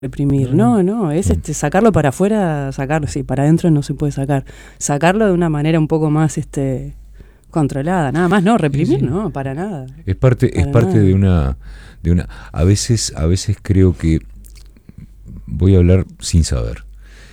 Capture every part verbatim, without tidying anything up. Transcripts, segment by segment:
reprimir, no, no, es este sacarlo para afuera, sacarlo, sí, para adentro no se puede sacar, sacarlo de una manera un poco más este controlada, nada más, no, reprimir, sí, sí. no, para nada. Es parte, para es parte nada. de una, de una, a veces, a veces creo que, voy a hablar sin saber,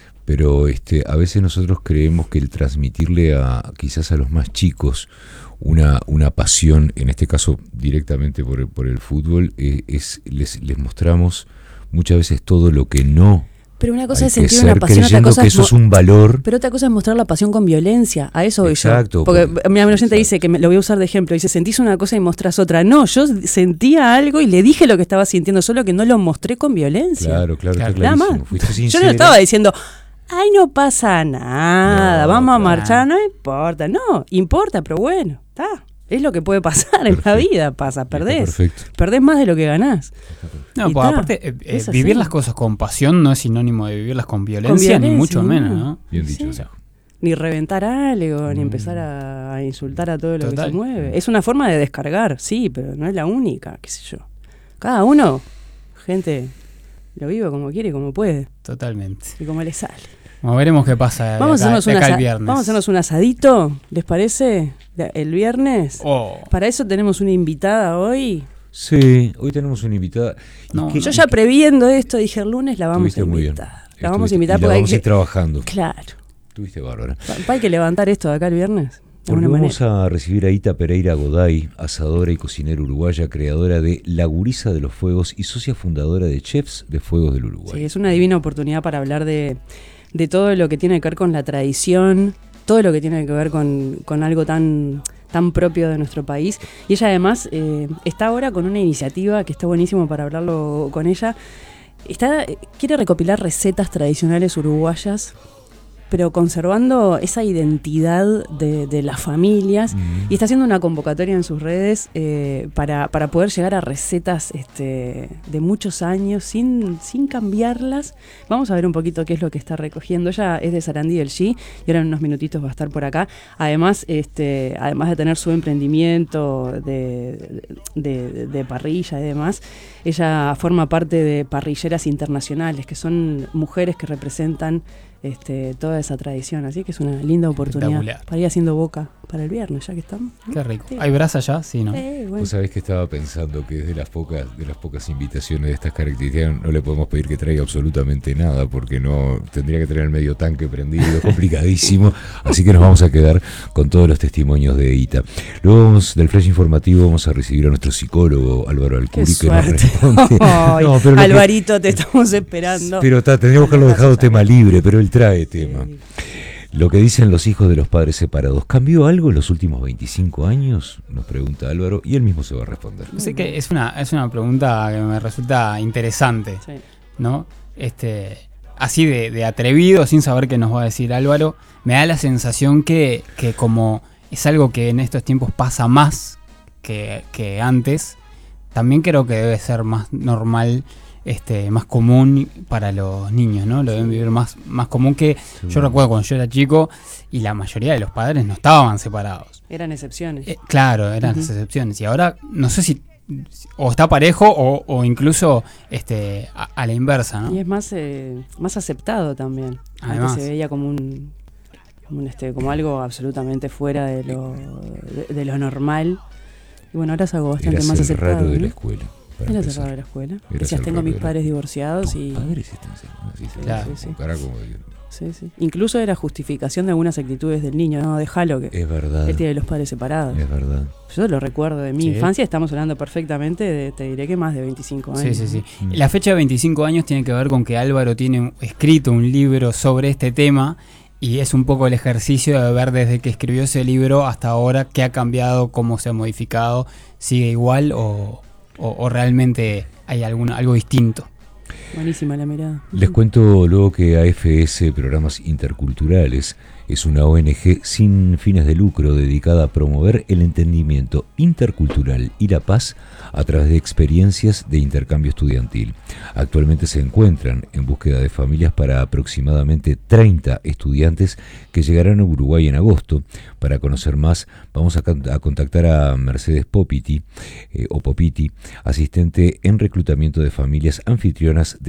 pero este, a veces nosotros creemos que el transmitirle a, quizás a los más chicos, una, una pasión, en este caso directamente por el, por el fútbol, eh, es, les, les mostramos muchas veces todo lo que no. Pero una cosa hay es sentir ser, una pasión, otra cosa que es eso es un valor. Pero otra cosa es mostrar la pasión con violencia, a eso voy yo. Exacto. Porque porque, mi oyente dice que me, lo voy a usar de ejemplo, dice, sentís una cosa y mostrás otra. No, yo sentía algo y le dije lo que estaba sintiendo, solo que no lo mostré con violencia. Claro, claro, claro. está clarísimo. Fuiste sincera. Yo no estaba diciendo, ay, no pasa nada, no, vamos a claro. marchar, no importa. No, importa, pero bueno, está. Es lo que puede pasar Perfecto. en la vida, pasa, perdés. Perdés más de lo que ganás. No, pues aparte, eh, eh, vivir las cosas con pasión no es sinónimo de vivirlas con violencia, con violencia ni mucho no. menos, ¿no? Bien dicho. Sí. O sea. Ni reventar algo, mm. ni empezar a, a insultar a todo lo Total. que se mueve. Es una forma de descargar, sí, pero no es la única, qué sé yo. Cada uno, gente, lo vive como quiere y como puede. Totalmente. Y como le sale. Bueno, veremos qué pasa vamos acá, a de acá asa- el viernes. Vamos a hacernos un asadito, ¿les parece? El viernes. Oh. Para eso tenemos una invitada hoy. Sí, hoy tenemos una invitada. No, que, yo ya previendo esto dije el lunes la vamos a invitar. La vamos a invitar porque la vamos hay a ir que... trabajando. Claro. Estuviste bárbara. Hay que levantar esto de acá el viernes. Porque vamos a recibir a Ita Pereira Goday, asadora y cocinera uruguaya, creadora de La Gurisa de los Fuegos y socia fundadora de Chefs de Fuegos del Uruguay. Sí, es una divina oportunidad para hablar de, de todo lo que tiene que ver con la tradición, todo lo que tiene que ver con, con algo tan, tan propio de nuestro país. Y ella además eh, está ahora con una iniciativa que está buenísimo para hablarlo con ella. Está, quiere recopilar recetas tradicionales uruguayas, pero conservando esa identidad de, de las familias, mm. y está haciendo una convocatoria en sus redes eh, para, para poder llegar a recetas este, de muchos años sin, sin cambiarlas. Vamos a ver un poquito qué es lo que está recogiendo. Ella es de Sarandí del G y ahora en unos minutitos va a estar por acá. Además, este, además de tener su emprendimiento de, de, de, de parrilla y demás, ella forma parte de Parrilleras Internacionales, que son mujeres que representan Este, toda esa tradición, así que es una linda oportunidad para ir haciendo boca para el viernes, ya que estamos. Qué rico. Sí. ¿Hay brasa ya? Sí, ¿no? Eh, bueno. Vos sabés que estaba pensando que de las pocas de las pocas invitaciones de estas características no le podemos pedir que traiga absolutamente nada, porque no tendría que tener el medio tanque prendido, complicadísimo, así que nos vamos a quedar con todos los testimonios de Ita. Luego vamos, del flash informativo vamos a recibir a nuestro psicólogo Álvaro Alcuri, que nos responde. Ay, no, pero Alvarito, que, te estamos esperando. Pero ta, tendríamos que haberlo dejado tema libre, pero él trae tema. Sí. Lo que dicen los hijos de los padres separados, ¿cambió algo en los últimos veinticinco años? Nos pregunta Álvaro y él mismo se va a responder. Sé que es una, es una pregunta que me resulta interesante, sí. ¿no? Este, así de, de atrevido, sin saber qué nos va a decir Álvaro, me da la sensación que, que como es algo que en estos tiempos pasa más que, que antes, también creo que debe ser más normal, Este, más común para los niños, ¿no? Lo deben vivir más, más común que... Sí. Yo recuerdo cuando yo era chico y la mayoría de los padres no estaban separados. Eran excepciones. Eh, claro, eran uh-huh. las excepciones. Y ahora no sé si o está parejo o, o incluso este, a, a la inversa, ¿no? Y es más, eh, más aceptado también. Además. Antes se veía como un, como, un este, como algo absolutamente fuera de lo, de, de lo normal. Y bueno, ahora es algo bastante Eras más el aceptado. Raro de ¿no? la escuela. Era cerrado de la escuela. Decías, tengo mis padres divorciados y... Padres están así, claro. sí, sí. Como... sí, sí. Incluso era justificación de algunas actitudes del niño. No, déjalo que... Es verdad. Él tiene los padres separados. Es verdad. Yo lo recuerdo de mi sí. infancia. Estamos hablando perfectamente de, te diré que más de veinticinco años. Sí, sí, sí. La fecha de veinticinco años tiene que ver con que Álvaro tiene escrito un libro sobre este tema. Y es un poco el ejercicio de ver desde que escribió ese libro hasta ahora qué ha cambiado, cómo se ha modificado, sigue igual o, o, o realmente hay algún, algo distinto. Buenísima la mirada. Les cuento luego que A F S Programas Interculturales es una O N G sin fines de lucro dedicada a promover el entendimiento intercultural y la paz a través de experiencias de intercambio estudiantil. Actualmente se encuentran en búsqueda de familias para aproximadamente treinta estudiantes que llegarán a Uruguay en agosto. Para conocer más, vamos a, a contactar a Mercedes Popiti, eh, o Popiti, asistente en reclutamiento de familias anfitrionas de